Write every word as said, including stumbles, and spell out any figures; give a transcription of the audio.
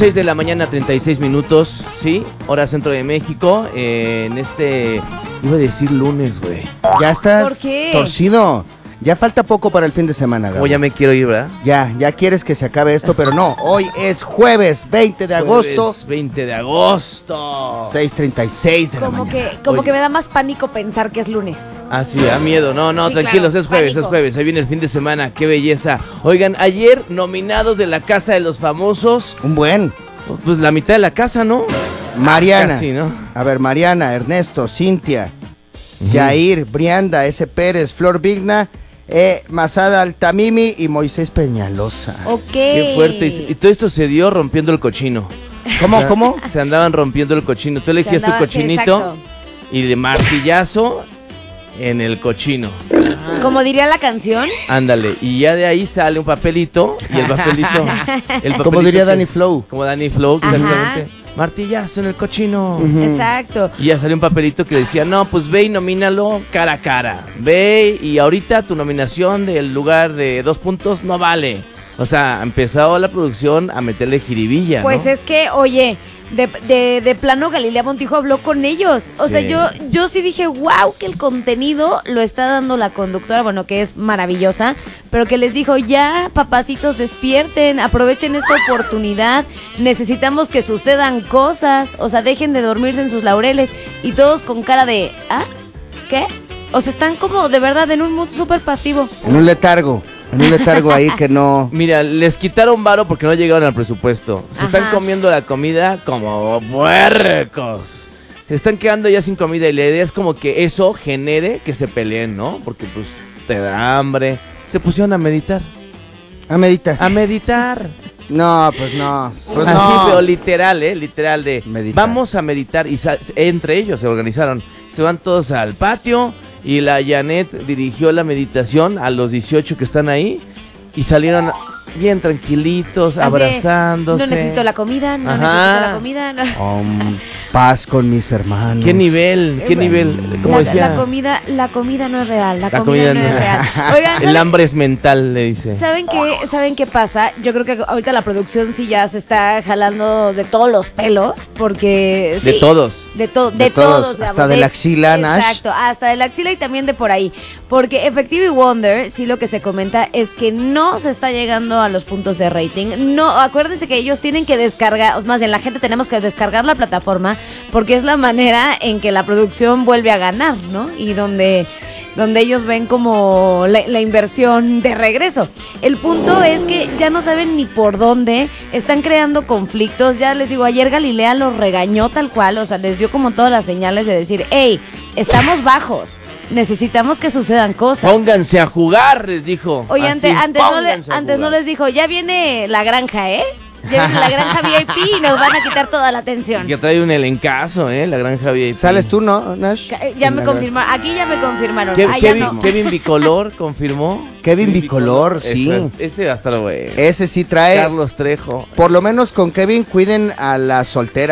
seis de la mañana, treinta y seis minutos, ¿sí? Hora centro de México, eh, en este, iba a decir lunes, güey. Ya estás ¿Por qué? torcido. Ya falta poco para el fin de semana, Gabo. Como ya me quiero ir, ¿verdad? Ya, ya quieres que se acabe esto, pero no. Hoy es jueves veinte de agosto. Jueves veinte de agosto. seis treinta y seis de la Como mañana. que, como Oye. que me da más pánico pensar que es lunes. Ah, sí, da miedo. No, no, Sí, tranquilos, claro, es jueves, pánico. es jueves. Ahí viene el fin de semana, qué belleza. Oigan, ayer nominados de la Casa de los Famosos, Un buen. pues la mitad de la casa, ¿no? Mariana. Casi, ¿no? A ver, Mariana, Ernesto, Cintia, Yair, Brianda, S. Pérez, Flor Vigna, eh, Masada Altamimi y Moisés Peñalosa. Ok. Qué fuerte. Y, y todo esto se dio rompiendo el cochino. ¿Cómo, O sea, cómo? Se andaban rompiendo el cochino. Tú elegías tu andaban- cochinito exacto. y de martillazo en el cochino. Como diría la canción. Ándale. Y ya de ahí sale un papelito. Y el papelito. el papelito Como diría que- Danny Flow. Como Danny Flow, Ajá. exactamente. Martillazo en el cochino. Exacto. Y ya salió un papelito que decía, no, pues ve y nomínalo cara a cara. Ve y ahorita tu nominación del lugar de dos puntos no vale. O sea, empezó la producción a meterle jiribilla, Pues ¿no? es que, oye, de, de, de plano Galilea Montijo habló con ellos. O sea, Sí. yo, yo sí dije, wow, que el contenido lo está dando la conductora, bueno, que es maravillosa, pero que les dijo, ya, papacitos, despierten, aprovechen esta oportunidad, necesitamos que sucedan cosas, o sea, dejen de dormirse en sus laureles, y todos con cara de, ¿ah? ¿Qué? O sea, están como de verdad en un mood súper pasivo. En un letargo. En un letargo ahí que no. Mira, les quitaron varo porque no llegaron al presupuesto. Se están Ajá. comiendo la comida como puercos. Se están quedando ya sin comida y la idea es como que eso genere que se peleen, ¿no? Porque pues te da hambre. Se pusieron a meditar. A meditar. A meditar. No, pues no. Pues Así, no. pero literal, ¿eh? Literal de Meditar. vamos a meditar. Y sa- entre ellos se organizaron. Se van todos al patio y la Janet dirigió la meditación a los dieciocho que están ahí y salieron bien tranquilitos, Así de, abrazándose. No necesito la comida, no Ajá. necesito la comida. no. Om, paz con mis hermanos. ¿Qué nivel? ¿Qué Eh, nivel? Como La, decía, la comida, la comida no es real, la, la comida, no es real. Oigan, el ¿saben, hambre es mental, le dice. ¿saben qué, ¿saben qué pasa? Yo creo que ahorita la producción sí ya se está jalando de todos los pelos, porque De sí, todos. De, to- de, De todos, todos. hasta Gabo, de la axila, Nash. Exacto, hasta de la axila y también de por ahí. Porque Effective Wonder, sí lo que se comenta es que no se está llegando a los puntos de rating. No, acuérdense que ellos tienen que descargar, más bien la gente tenemos que descargar la plataforma porque es la manera en que la producción vuelve a ganar, ¿no? Y donde... donde ellos ven como la, la inversión de regreso. El punto es que ya no saben ni por dónde, están creando conflictos. Ya les digo, ayer Galilea los regañó tal cual, o sea, les dio como todas las señales de decir, hey, estamos bajos, necesitamos que sucedan cosas. Pónganse a jugar, les dijo. Oye, Así, antes, antes, no, le- pónganse a antes no jugar. les dijo, ya viene la granja, ¿eh? Ya viene la granja V I P y nos van a quitar toda la atención. Que trae un elencazo, ¿eh? La granja V I P. ¿Sales tú, no, Nash? Ca- Ya En me la- confirmaron, aquí ya me confirmaron. Ke- Allá Kevin, no. Kevin Bicolor confirmó. Kevin Bicolor, sí. Ese, ese va a estar bueno. Ese sí trae. Carlos Trejo. Por lo menos con Kevin cuiden a las solteras.